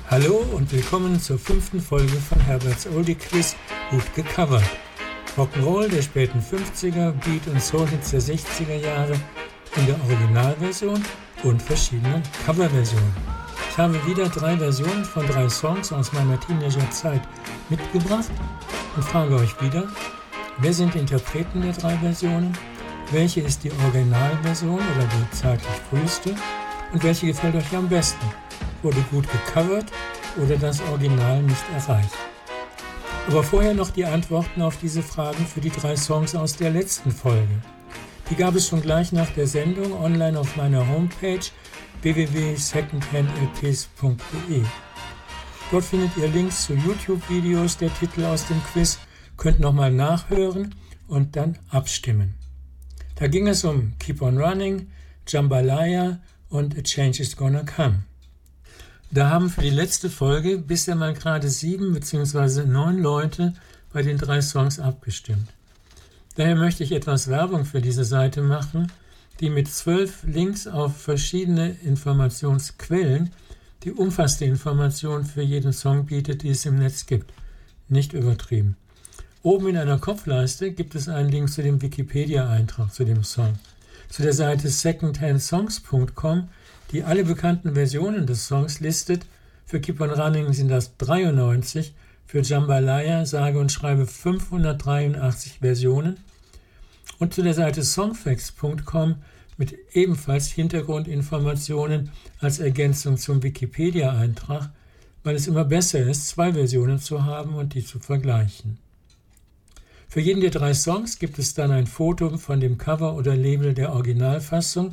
Hallo und willkommen zur 5. Folge von Herberts Oldie Quiz gut gecovert. Rock'n'Roll der späten 50er, Beat und Soul-Hits der 60er Jahre in der Originalversion und verschiedenen Coverversionen. Ich habe wieder 3 Versionen von 3 Songs aus meiner Teenagerzeit mitgebracht und frage euch wieder, wer sind die Interpreten der 3 Versionen, welche ist die Originalversion oder die zeitlich früheste und welche gefällt euch am besten? Wurde gut gecovert oder das Original nicht erreicht? Aber vorher noch die Antworten auf diese Fragen für die 3 Songs aus der letzten Folge. Die gab es schon gleich nach der Sendung online auf meiner Homepage www.secondhandlps.de. Dort findet ihr Links zu YouTube-Videos der Titel aus dem Quiz, könnt nochmal nachhören und dann abstimmen. Da ging es um Keep on Running, Jambalaya und A Change is Gonna Come. Da haben für die letzte Folge bisher mal gerade 7 bzw. 9 Leute bei den 3 Songs abgestimmt. Daher möchte ich etwas Werbung für diese Seite machen, die mit 12 Links auf verschiedene Informationsquellen die umfasste Information für jeden Song bietet, die es im Netz gibt. Nicht übertrieben. Oben in einer Kopfleiste gibt es einen Link zu dem Wikipedia-Eintrag zu dem Song. Zu der Seite secondhandsongs.com, die alle bekannten Versionen des Songs listet. Für Keep on Running sind das 93, für Jambalaya sage und schreibe 583 Versionen. Und zu der Seite songfacts.com mit ebenfalls Hintergrundinformationen als Ergänzung zum Wikipedia-Eintrag, weil es immer besser ist, 2 Versionen zu haben und die zu vergleichen. Für jeden der 3 Songs gibt es dann ein Foto von dem Cover oder Label der Originalfassung